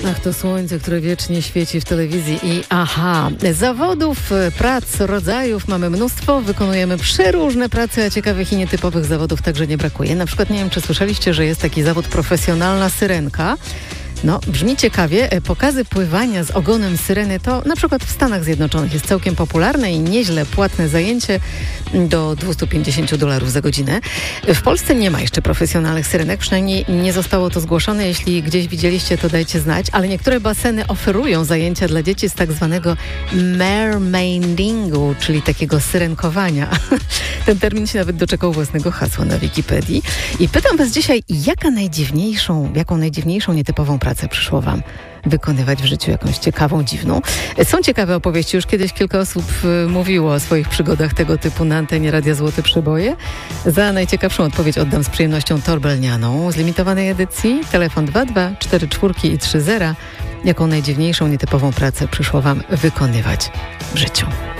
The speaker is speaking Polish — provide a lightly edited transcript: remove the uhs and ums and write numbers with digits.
Ach, to słońce, które wiecznie świeci w telewizji i zawodów, prac, rodzajów mamy mnóstwo, wykonujemy przeróżne prace, a ciekawych i nietypowych zawodów także nie brakuje. Na przykład nie wiem, czy słyszeliście, że jest taki zawód profesjonalna syrenka. No, brzmi ciekawie. Pokazy pływania z ogonem syreny to na przykład w Stanach Zjednoczonych jest całkiem popularne i nieźle płatne zajęcie do $250 za godzinę. W Polsce nie ma jeszcze profesjonalnych syrenek, przynajmniej nie zostało to zgłoszone. Jeśli gdzieś widzieliście, to dajcie znać, ale niektóre baseny oferują zajęcia dla dzieci z tak zwanego mermaidingu, czyli takiego syrenkowania. Ten termin się nawet doczekał własnego hasła na Wikipedii. I pytam was dzisiaj, jaką najdziwniejszą, nietypową pracę przyszło wam wykonywać w życiu, jakąś ciekawą, dziwną. Są ciekawe opowieści. Już kiedyś kilka osób mówiło o swoich przygodach tego typu na antenie Radia Złote Przeboje. Za najciekawszą odpowiedź oddam z przyjemnością torbę lnianą z limitowanej edycji. Telefon 22 44 30. Jaką najdziwniejszą, nietypową pracę przyszło wam wykonywać w życiu?